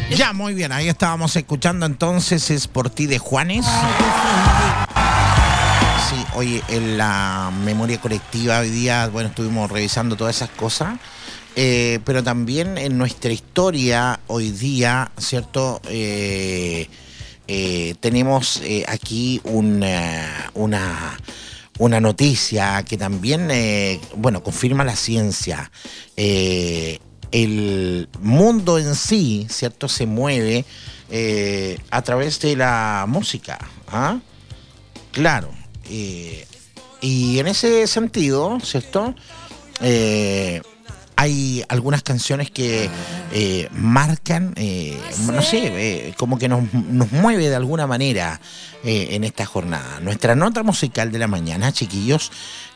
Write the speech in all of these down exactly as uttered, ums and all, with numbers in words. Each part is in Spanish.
Ya, muy bien, ahí estábamos escuchando entonces Es por ti de Juanes. Sí, oye, en la memoria colectiva hoy día, bueno, estuvimos revisando todas esas cosas, eh, pero también en nuestra historia hoy día, ¿cierto? Eh, eh, tenemos eh, aquí una, una, una noticia que también, eh, bueno, confirma la ciencia. Eh, el mundo en sí, ¿cierto? Se mueve eh, a través de la música, ¿ah? Claro. Eh, y en ese sentido, ¿cierto? Eh, hay algunas canciones que eh, marcan, eh, no sé, eh, como que nos, nos mueve de alguna manera eh, en esta jornada. Nuestra nota musical de la mañana, chiquillos,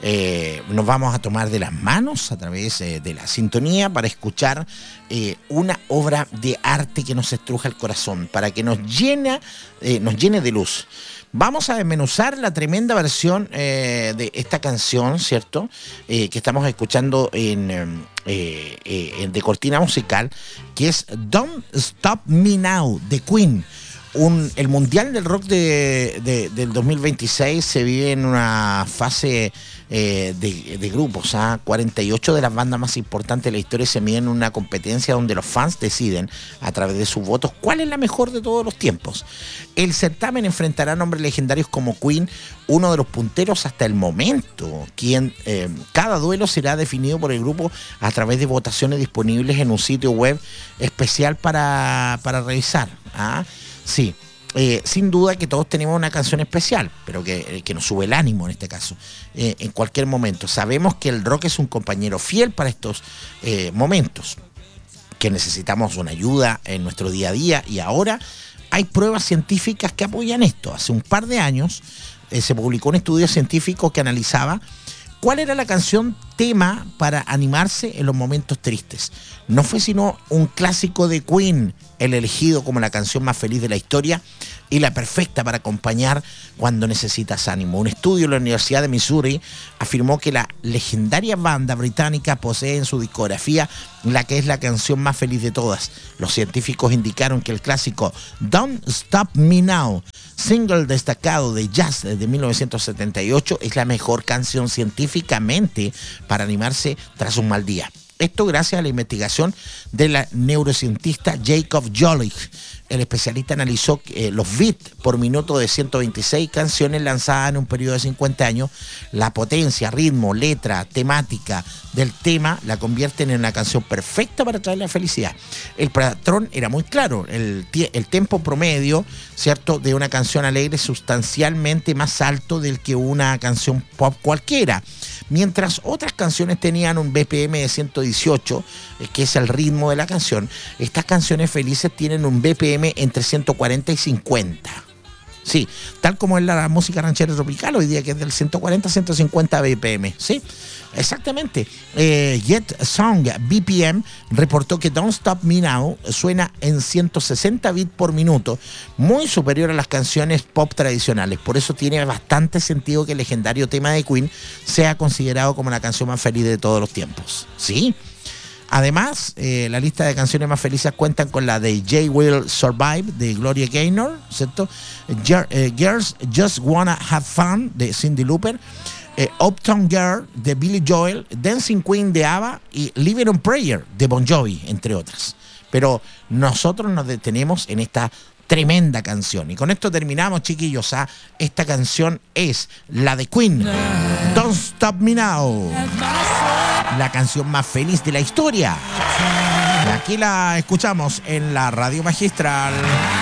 eh, nos vamos a tomar de las manos a través eh, de la sintonía para escuchar eh, una obra de arte que nos estruja el corazón, para que nos llena, eh, nos llene de luz. Vamos a desmenuzar la tremenda versión eh, de esta canción, ¿cierto? Eh, que estamos escuchando en, eh, eh, de cortina musical, que es Don't Stop Me Now, de Queen. Un, el Mundial del Rock de, de, del dos mil veintiséis se vive en una fase eh, de, de grupos. ¿eh? cuarenta y ocho de las bandas más importantes de la historia se miden en una competencia donde los fans deciden, a través de sus votos, cuál es la mejor de todos los tiempos. El certamen enfrentará nombres legendarios como Queen, uno de los punteros hasta el momento, quien eh, cada duelo será definido por el grupo a través de votaciones disponibles en un sitio web especial para, para revisar. ¿ah? Sí, eh, sin duda que todos tenemos una canción especial, pero que, que nos sube el ánimo en este caso, eh, en cualquier momento. Sabemos que el rock es un compañero fiel para estos eh, momentos, que necesitamos una ayuda en nuestro día a día, y ahora hay pruebas científicas que apoyan esto. Hace un par de años eh, se publicó un estudio científico que analizaba cuál era la canción tema para animarse en los momentos tristes. No fue sino un clásico de Queen, el elegido como la canción más feliz de la historia y la perfecta para acompañar cuando necesitas ánimo. Un estudio de la Universidad de Missouri afirmó que la legendaria banda británica posee en su discografía la que es la canción más feliz de todas. Los científicos indicaron que el clásico Don't Stop Me Now, single destacado de jazz de mil novecientos setenta y ocho, es la mejor canción científicamente para animarse tras un mal día. Esto gracias a la investigación de la neurocientista Jacob Jolich. El especialista analizó eh, los beats por minuto de ciento veintiséis canciones lanzadas en un periodo de cincuenta años. La potencia, ritmo, letra, temática del tema la convierten en una canción perfecta para traer la felicidad. El patrón era muy claro. El, el tempo promedio, ¿cierto?, de una canción alegre es sustancialmente más alto del que una canción pop cualquiera. Mientras otras canciones tenían un B P M de ciento dieciocho, que es el ritmo de la canción, estas canciones felices tienen un B P M entre ciento cuarenta y cincuenta. Sí, tal como es la música ranchera tropical hoy día, que es del ciento cuarenta a ciento cincuenta B P M. Sí, exactamente. Eh, Jet Song B P M reportó que Don't Stop Me Now suena en ciento sesenta bits por minuto, muy superior a las canciones pop tradicionales. Por eso tiene bastante sentido que el legendario tema de Queen sea considerado como la canción más feliz de todos los tiempos. Sí. Además, eh, la lista de canciones más felices cuentan con la de J Will Survive de Gloria Gaynor, ¿cierto? Ger- eh, Girls Just Wanna Have Fun de Cyndi Lauper, eh, Uptown Girl de Billy Joel, Dancing Queen de ABBA y Living on Prayer de Bon Jovi, entre otras. Pero nosotros nos detenemos en esta tremenda canción. Y con esto terminamos, chiquillos. ¿ah? Esta canción es la de Queen, Don't Stop Me Now, la canción más feliz de la historia. Y aquí la escuchamos en la Radio Magistral.